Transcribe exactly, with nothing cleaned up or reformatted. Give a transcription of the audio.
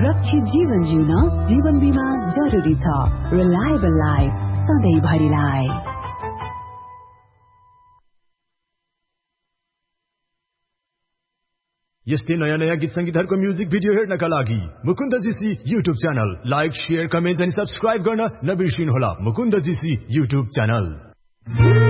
सुरक्षित जीवन जिउन जीवन बीमा जरुरी छ। Reliable life सधैँभरिलाई। यस्तै नयाँ नयाँ गीत संगीतहरुको म्युजिक भिडियो हेर्नका लागि Mukund GC YouTube channel like share comment अनि सब्स्क्राइब गर्न नबिर्सिनुहोला। Mukund GC YouTube channel.